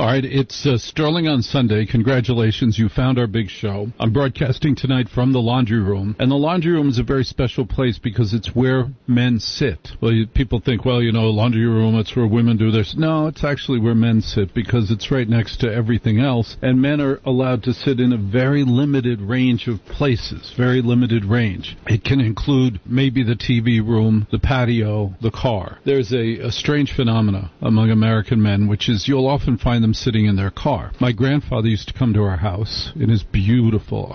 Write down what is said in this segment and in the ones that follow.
All right, it's Sterling on Sunday. Congratulations, you found our big show. I'm broadcasting tonight from the laundry room, and the laundry room is a very special place because it's where men sit. Well, people think, well, laundry room, it's where women do this. No, it's actually where men sit because it's right next to everything else, and men are allowed to sit in a very limited range of places, very limited range. It can include maybe the TV room, the patio, the car. There's a strange phenomena among American men, which is you'll often find them sitting in their car. My grandfather used to come to our house in his beautiful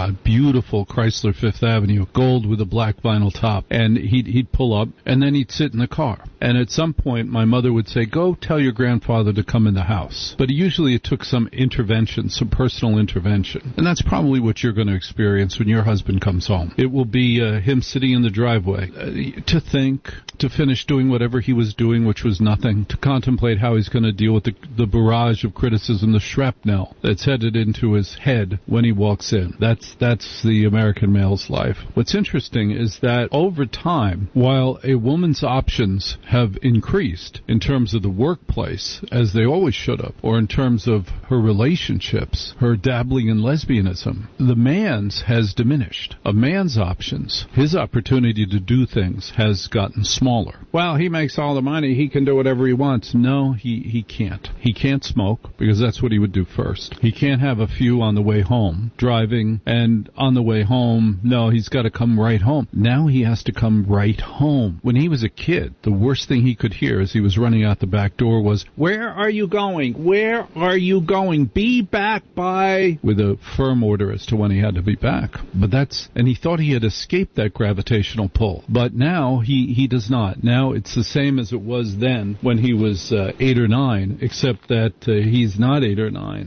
Chrysler Fifth Avenue, gold with a black vinyl top, and he'd pull up, and then he'd sit in the car. And at some point, my mother would say, go tell your grandfather to come in the house. But usually it took some intervention, some personal intervention. And that's probably what you're going to experience when your husband comes home. It will be him sitting in the driveway to think, to finish doing whatever he was doing, which was nothing, to contemplate how he's going to deal with the barrage of criticism, the shrapnel that's headed into his head when he walks in. That's the American male's life. What's interesting is that over time, while a woman's options have increased in terms of the workplace, as they always should have, or in terms of her relationships, her dabbling in lesbianism, the man's has diminished. A man's options, his opportunity to do things has gotten smaller. Well, he makes all the money, he can do whatever he wants. No, he can't. He can't smoke, because that's what he would do first. He can't have a few on the way home, driving, and on the way home, no, he's got to come right home. Now he has to come right home. When he was a kid, the worst thing he could hear as he was running out the back door was, where are you going? Where are you going? Be back by... with a firm order as to when he had to be back. And he thought he had escaped that gravitational pull. But now he does not. Now it's the same as it was then when he was 8 or 9, except that he's not 8 or 9.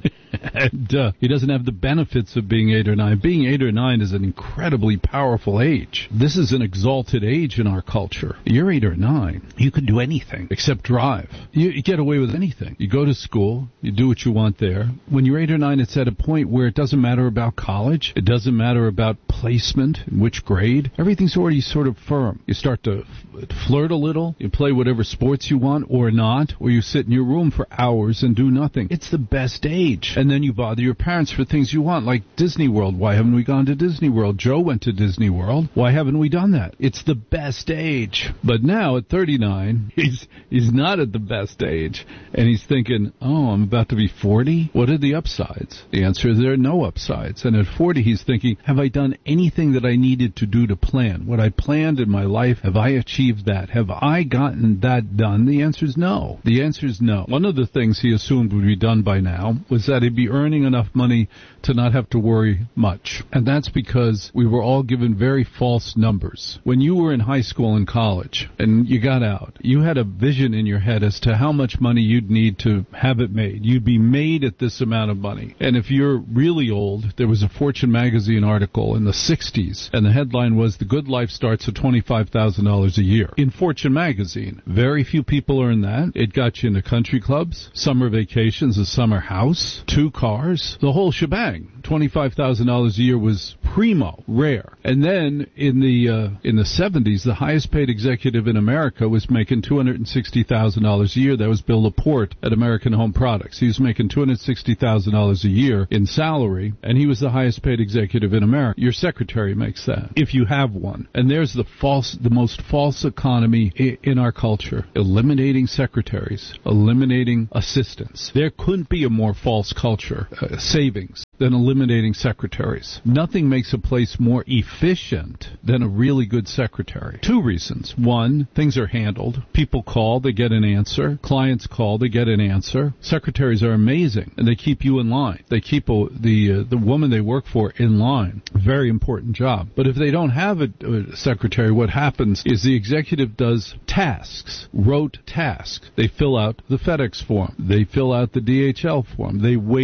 And he doesn't have the benefits of being 8 or 9. Being 8 or 9 is an incredibly powerful age. This is an exalted age in our culture. You're 8 or 9. You can do anything except drive. You get away with anything. You go to school. You do what you want there. When you're 8 or 9, it's at a point where it doesn't matter about college. It doesn't matter about placement, in which grade. Everything's already sort of firm. You start to flirt a little. You play whatever sports you want or not, or you sit in your room for hours and do nothing. It's the best age. And then you bother your parents for things you want, like Disney World. Why haven't we gone to Disney World? Joe went to Disney World. Why haven't we done that? It's the best age. But now at 39, he's not at the best age. And he's thinking, oh, I'm about to be 40? What are the upsides? The answer is there are no upsides. And at 40, he's thinking, have I done anything that I needed to do to plan? What I planned in my life, have I achieved that? Have I gotten that done? The answer is no. The answer is no. One of the things he assumed would be done by now was that he'd be earning enough money to not have to worry much. And that's because we were all given very false numbers. When you were in high school and college and you got out, you had a vision in your head as to how much money you'd need to have it made. You'd be made at this amount of money. And if you're really old, there was a Fortune magazine article in the 60s, and the headline was, The Good Life Starts at $25,000 a year. In Fortune magazine, very few people earn that. It got you into country clubs, summer vacations, a summer house, 2 cars, the whole shebang. $25,000 a year was primo, rare. And then in the 70s, the highest paid executive in America was making $260,000 a year. That was Bill Laporte at American Home Products. He was making $260,000 a year in salary, and he was the highest paid executive in America. Your secretary makes that, if you have one. And there's the most false economy in our culture. Eliminating secretaries, eliminating assistants. There couldn't be a more false culture, savings, than eliminating secretaries. Nothing makes a place more efficient than a really good secretary. 2 reasons. 1, things are handled. People call, they get an answer. Clients call, they get an answer. Secretaries are amazing, and they keep you in line. They keep the woman they work for in line. Very important job. But if they don't have a secretary, what happens is the executive does rote tasks. They fill out the FedEx form. They fill out the DHL form. They wait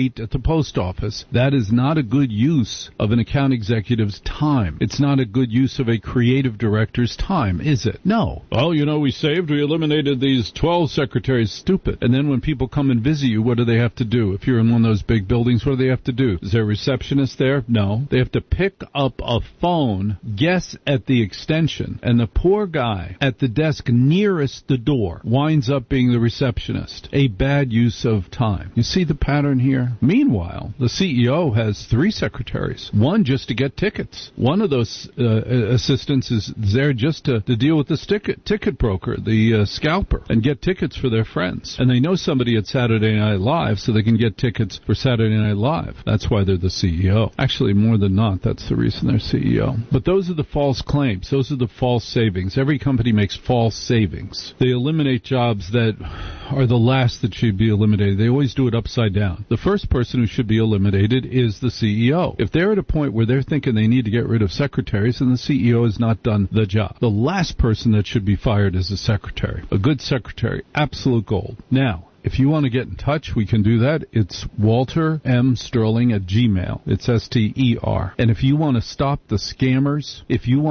wait at the post office. That is not a good use of an account executive's time. It's not a good use of a creative director's time, is it? No. Oh, we eliminated these 12 secretaries. Stupid. And then when people come and visit you, what do they have to do? If you're in one of those big buildings, what do they have to do? Is there a receptionist there? No. They have to pick up a phone, guess at the extension, and the poor guy at the desk nearest the door winds up being the receptionist. A bad use of time. You see the pattern here? Meanwhile, the CEO has 3 secretaries. One just to get tickets. One of those assistants is there just to deal with the ticket broker, the scalper, and get tickets for their friends. And they know somebody at Saturday Night Live, so they can get tickets for Saturday Night Live. That's why they're the CEO. Actually, more than not, that's the reason they're CEO. But those are the false claims. Those are the false savings. Every company makes false savings. They eliminate jobs that are the last that should be eliminated. They always do it upside down. The first person who should be eliminated is the CEO. If they're at a point where they're thinking they need to get rid of secretaries, then the CEO has not done the job. The last person that should be fired is a secretary. A good secretary. Absolute gold. Now, if you want to get in touch, we can do that. It's Walter M. Sterling at Gmail. It's S-T-E-R. And if you want to stop the scammers,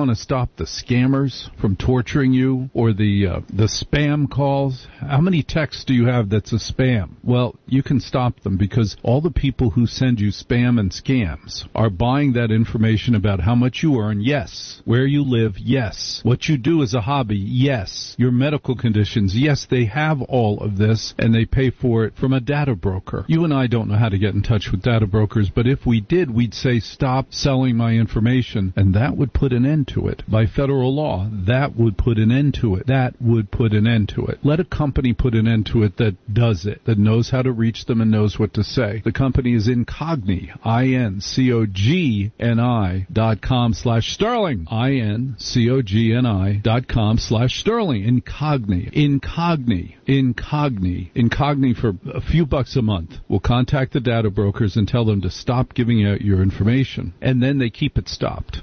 from torturing you, or the spam calls, how many texts do you have that's a spam? Well, you can stop them, because all the people who send you spam and scams are buying that information about how much you earn, yes. Where you live, yes. What you do as a hobby, yes. Your medical conditions, yes, they have all of this, and they pay for it from a data broker. You and I don't know how to get in touch with data brokers, but if we did, we'd say, stop selling my information, and that would put an end to it. By federal law, that would put an end to it. Let a company put an end to it that does it, that knows how to reach them and knows what to say. The company is Incogni, INCOGNI.com/Sterling. INCOGNI.com/Sterling. Incogni for a few bucks a month will contact the data brokers and tell them to stop giving out your information. And then they keep it stopped.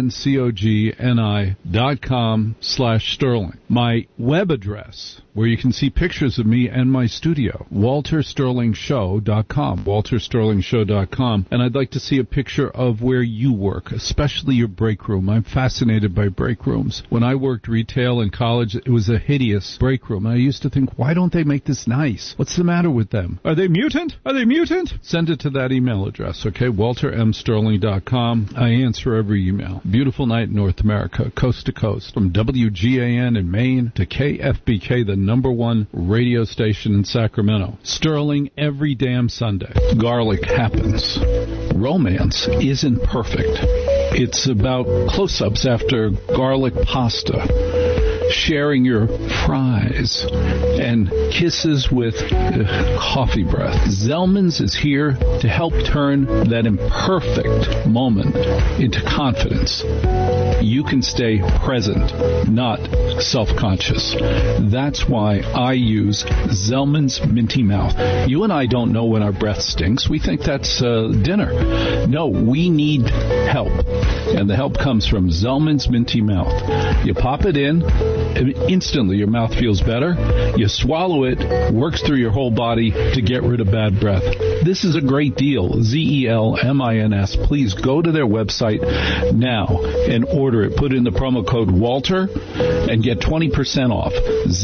INCOGNI.com/Sterling. My web address, where you can see pictures of me and my studio, WalterSterlingShow.com. WalterSterlingShow.com. And I'd like to see a picture of where you work, especially your break room. I'm fascinated by break rooms. When I worked retail in college, it was a hideous break room. I used to think, why don't they make this nice? What's the matter with them? Are they mutant? Send it to that email address, okay? WalterMSterling.com. I answer every email. Beautiful night in North America, coast to coast, from WGAN in Maine to KFBK, the #1 radio station in Sacramento. Sterling every damn Sunday. Garlic happens. Romance isn't perfect. It's about close-ups after garlic pasta, sharing your fries, and kisses with coffee breath. Zellman's is here to help turn that imperfect moment into confidence. You can stay present, not self-conscious. That's why I use Zellman's Minty Mouth. You and I don't know when our breath stinks. We think that's dinner. No, we need help. And the help comes from Zellman's Minty Mouth. You pop it in, instantly your mouth feels better. You swallow it, works through your whole body to get rid of bad breath. This is a great deal. ZELMINS. Please go to their website now and order it. Put in the promo code Walter and get 20% off.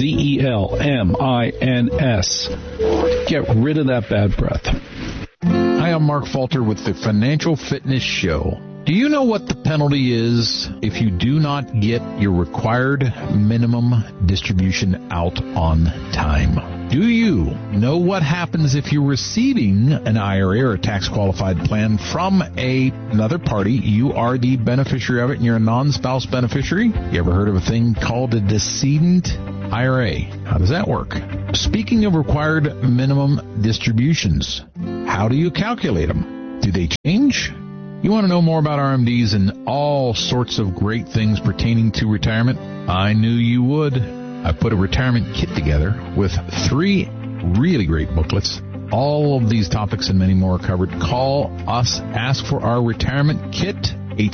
ZELMINS. Get rid of that bad breath. Hi, I'm Mark Falter with the Financial Fitness Show. Do you know what the penalty is if you do not get your required minimum distribution out on time? Do you know what happens if you're receiving an IRA or a tax-qualified plan from another party? You are the beneficiary of it and you're a non-spouse beneficiary. You ever heard of a thing called a decedent IRA? How does that work? Speaking of required minimum distributions, how do you calculate them? Do they change? You want to know more about RMDs and all sorts of great things pertaining to retirement? I knew you would. I put a retirement kit together with 3 really great booklets. All of these topics and many more are covered. Call us. Ask for our retirement kit.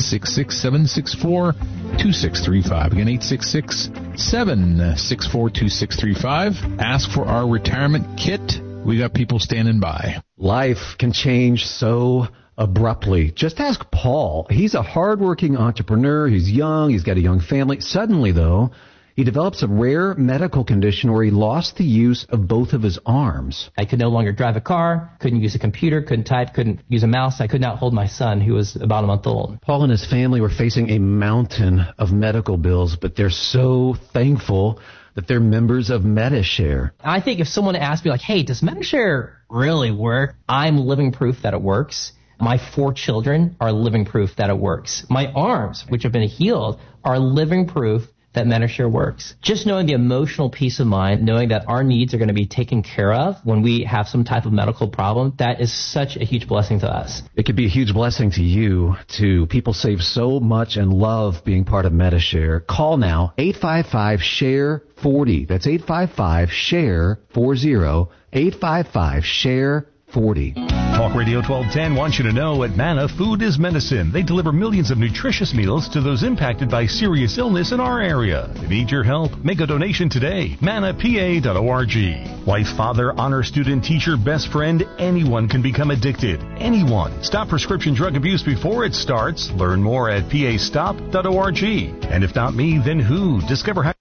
866-764-2635. Again, 866-764-2635. Ask for our retirement kit. We got people standing by. Life can change so abruptly. Just ask Paul. He's a hardworking entrepreneur. He's young. He's got a young family. Suddenly, though, he develops a rare medical condition where he lost the use of both of his arms. I could no longer drive a car, couldn't use a computer, couldn't type, couldn't use a mouse. I could not hold my son, who was about a month old. Paul and his family were facing a mountain of medical bills, but they're so thankful that they're members of Medi-Share. I think if someone asked me, like, hey, does Medi-Share really work? I'm living proof that it works. My 4 children are living proof that it works. My arms, which have been healed, are living proof that Medi-Share works. Just knowing the emotional peace of mind, knowing that our needs are going to be taken care of when we have some type of medical problem, that is such a huge blessing to us. It could be a huge blessing to you, too. People save so much and love being part of Medi-Share. Call now, 855-SHARE-40. That's 855-SHARE-40, 855-SHARE-40. Talk Radio 1210 wants you to know at Manna, food is medicine. They deliver millions of nutritious meals to those impacted by serious illness in our area. They need your help. Make a donation today. MannaPA.org. Wife, father, honor student, teacher, best friend, anyone can become addicted. Anyone. Stop prescription drug abuse before it starts. Learn more at PAStop.org. And if not me, then who? Discover how